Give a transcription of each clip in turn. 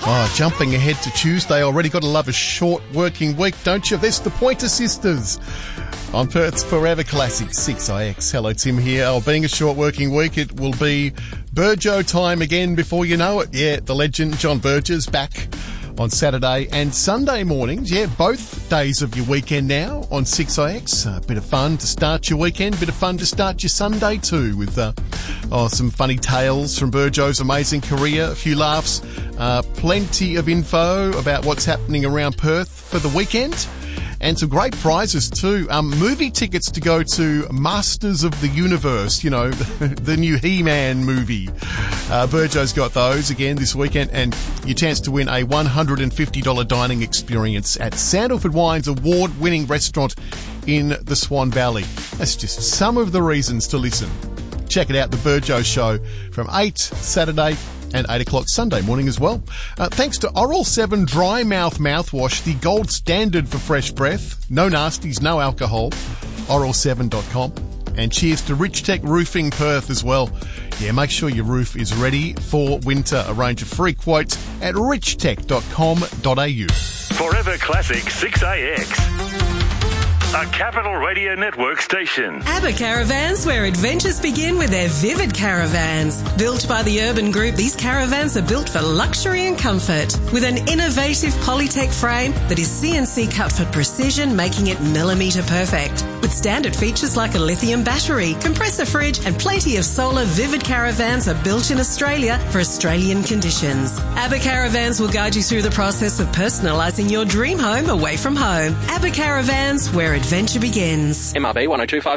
Oh, jumping ahead to Tuesday already. Got to love a short working week, don't you? This the Pointer Sisters on Perth's Forever Classic 6IX. Hello, Tim here. Oh, being a short working week, it will be Burjo time again before you know it. Yeah, the legend John Burgess back on Saturday and Sunday mornings. Yeah, both days of your weekend now on 6IX. A bit of fun to start your weekend, bit of fun to start your Sunday too with some funny tales from Burjo's amazing career, a few laughs, plenty of info about what's happening around Perth for the weekend. And some great prizes too. Movie tickets to go to Masters of the Universe, you know, the new He-Man movie. Burjo's got those again this weekend, and your chance to win a $150 dining experience at Sandalford Wine's award-winning restaurant in the Swan Valley. That's just some of the reasons to listen. Check it out, the Burjo Show, from 8 Saturday and 8 o'clock Sunday morning as well. Thanks to Oral 7 Dry Mouth Mouthwash, the gold standard for fresh breath. No nasties, no alcohol. Oral7.com. And cheers to Rich Tech Roofing Perth as well. Yeah, make sure your roof is ready for winter. Arrange a free quote at richtech.com.au. Forever Classic 6AX. A Capital Radio Network station. ABBA Caravans, where adventures begin with their Vivid Caravans. Built by the Urban Group, these caravans are built for luxury and comfort. With an innovative Polytech frame that is CNC cut for precision, making it millimetre perfect. With standard features like a lithium battery, compressor fridge and plenty of solar, Vivid Caravans are built in Australia for Australian conditions. ABBA Caravans will guide you through the process of personalising your dream home away from home. ABBA Caravans, where adventure begins. MRB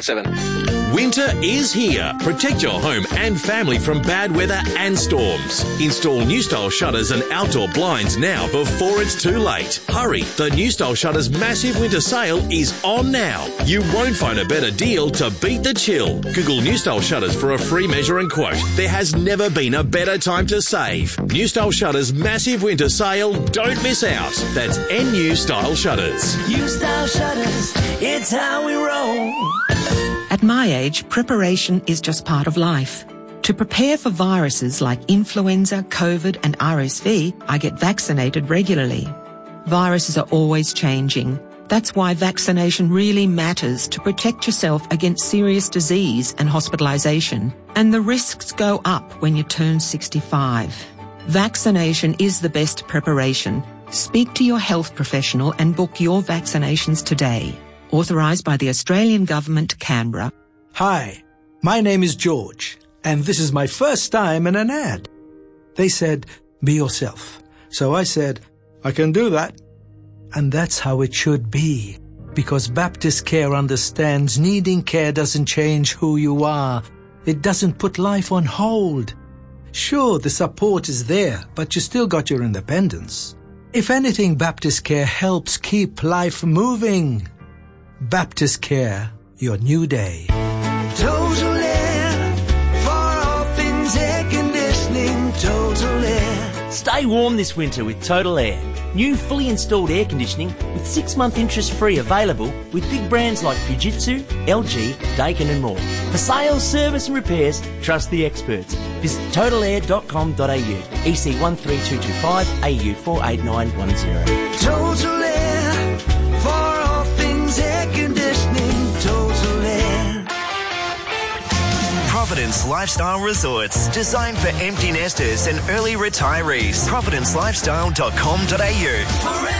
10257. Winter is here. Protect your home and family from bad weather and storms. Install New Style shutters and outdoor blinds now before it's too late. Hurry, the New Style Shutters massive winter sale is on now. You won't find a better deal to beat the chill. Google New Style Shutters for a free measure and quote. There has never been a better time to save. New Style Shutters massive winter sale. Don't miss out. That's NU Style Shutters. New Style Shutters, it's how we roll. At my age, preparation is just part of life. To prepare for viruses like influenza, COVID and RSV, I get vaccinated regularly. Viruses are always changing. That's why vaccination really matters to protect yourself against serious disease and hospitalisation. And the risks go up when you turn 65. Vaccination is the best preparation. Speak to your health professional and book your vaccinations today. Authorised by the Australian Government, Canberra. Hi, my name is George, and this is my first time in an ad. They said, be yourself. So I said, I can do that. And that's how it should be, because Baptist Care understands needing care doesn't change who you are. It doesn't put life on hold. Sure, the support is there, but you still got your independence. If anything, Baptist Care helps keep life moving. Baptist Care, your new day. Total Air, for all things air conditioning, Total Air. Stay warm this winter with Total Air. New fully installed air conditioning with 6-month interest-free available with big brands like Fujitsu, LG, Daikin and more. For sales, service and repairs, trust the experts. Visit totalair.com.au, EC 13225, AU 48910. Total Air, for all things air conditioning, Total Air. Providence Lifestyle Resorts, designed for empty nesters and early retirees. ProvidenceLifestyle.com.au.